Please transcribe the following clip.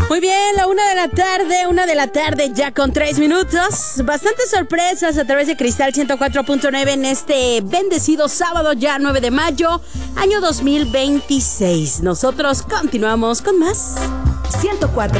Muy bien, una de la tarde ya con 3 minutos. Bastantes sorpresas a través de Cristal 104.9 en este bendecido sábado ya 9 de mayo, año 2026. Nosotros continuamos con más. 104.